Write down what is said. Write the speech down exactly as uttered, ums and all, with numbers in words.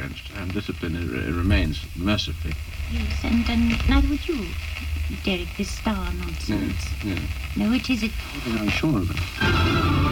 against, and discipline it, it remains, mercifully. Yes, and, and neither would you, Derek, this star nonsense. Yeah, yeah. No, it is it. I'm sure of it.